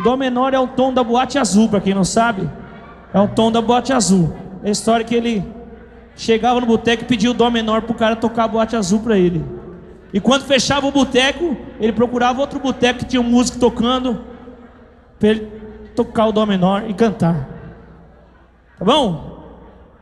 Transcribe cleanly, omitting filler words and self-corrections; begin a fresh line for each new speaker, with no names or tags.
Dó menor é o tom da boate azul, para quem não sabe. É o tom da boate azul. É a história que ele chegava no boteco e pedia o dó menor pro cara tocar a boate azul para ele. E quando fechava o boteco, ele procurava outro boteco que tinha um músico tocando, para ele tocar o dó menor e cantar. Tá bom?